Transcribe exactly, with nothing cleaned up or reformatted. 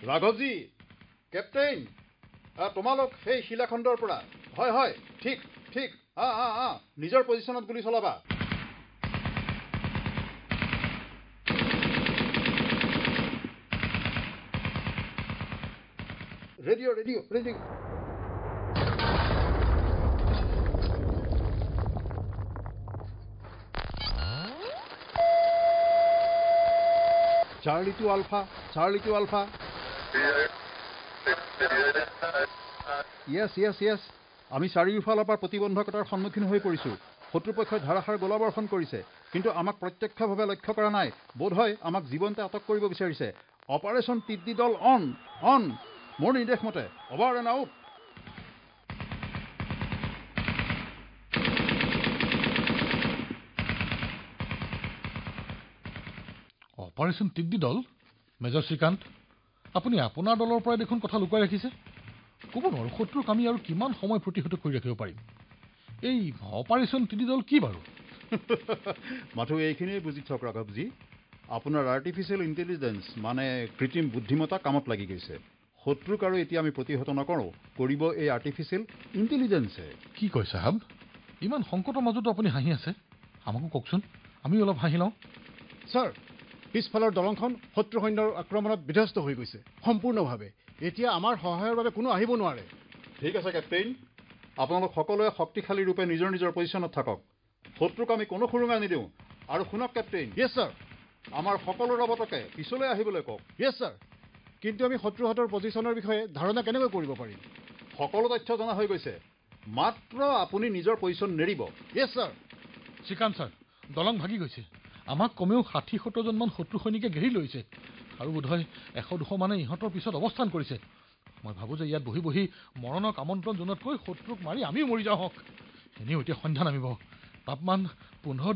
ৰাঘৱজী, captain, তোমালোক সেই শিলাখণ্ডৰ পৰা। হয় হয়, ঠিক ঠিক। আ আ আ নিজৰ পজিশ্যনত গুলি চলাবা। Radio' radio' radio'. Charlie two ULFA, Charlie two ULFA. য়েছ য়েছ য়েছ, আমি চাৰিওফালৰ পৰা প্ৰতিবন্ধকতাৰ সন্মুখীন হৈ পৰিছোঁ। শত্ৰুপক্ষই ধাৰাসাৰ গোলাবৰ্ষণ কৰিছে, কিন্তু আমাক প্ৰত্যক্ষভাৱে লক্ষ্য কৰা নাই। বোধহয় আমাক জীৱনতে আটক কৰিব বিচাৰিছে। অপাৰেশ্যন টিডি দল অন অন। মোৰ নিৰ্দেশ মতে অভাৰ এণ্ড আউট। অপাৰেশ্যন টিডি দল? মেজৰ শ্ৰীকান্ত, আপুনি আপোনাৰ দলৰ পৰাই দেখোন কথা লুকুৱাই ৰাখিছে। ক'ব নোৱাৰোঁ শত্ৰুক আমি আৰু কিমান সময় প্ৰতিহত কৰি ৰাখিব পাৰিম। এই অপাৰেশ্যন টিডি দল কি বাৰু? মাথো এইখিনিয়ে বুজি থক ৰাঘৱজী। আপোনাৰ আৰ্টিফিচিয়েল ইণ্টেলিজেঞ্চ মানে কৃত্ৰিম বুদ্ধিমত্তা কামত লাগি গৈছে। শত্ৰুক আৰু এতিয়া আমি প্ৰতিহত নকৰোঁ, কৰিব এই আৰ্টিফিচিয়েল ইণ্টেলিজেঞ্চে। কি কয় চাহাব? ইমান সংকটৰ মাজতো আপুনি হাঁহি আছে। আমাকো কওকচোন, আমি অলপ হাঁহি লওঁ। ছাৰ, পিছফালৰ দলংখন শত্ৰু সৈন্যৰ আক্ৰমণত বিধ্বস্ত হৈ গৈছে সম্পূৰ্ণভাৱে। এতিয়া আমাৰ সহায়ৰ বাবে কোনো আহিব নোৱাৰে। ঠিক আছে কেপ্টেইন, আপোনালোক সকলোৱে শক্তিশালী ৰূপে নিজৰ নিজৰ পজিশ্যনত থাকক। শত্ৰুক আমি কোনো সুৰুঙা নিদিওঁ। আৰু শুনক কেপ্টেইন। য়েছ ছাৰ। আমাৰ সকলো ৰবটকে পিছলৈ আহিবলৈ কওক। য়েছ ছাৰ। কিন্তু আমি শত্ৰুহাতৰ পজিশ্যনৰ বিষয়ে ধাৰণা কেনেকৈ কৰিব পাৰিম? সকলো তথ্য জনা হৈ গৈছে, মাত্ৰ আপুনি নিজৰ পজিশ্যন নেৰিব। য়েছ ছাৰ। শ্ৰীকান্ত ছাৰ, দলং ভাগি গৈছে। আমাক কমেও ষাঠি সত্তৰজনমান শত্ৰু সৈনিকে ঘেৰি লৈছে, আৰু বোধহয় এশ দুশ মানে ইহঁতৰ পিছত অৱস্থান কৰিছে। মই ভাবোঁ যে ইয়াত বহি বহি মৰণক আমন্ত্ৰণ জনোৱাতকৈ শত্ৰুক মাৰি আমিও মৰি যাওঁ হওক। এনেও এতিয়া সন্ধ্যা নামিব, তাপমান পোন্ধৰ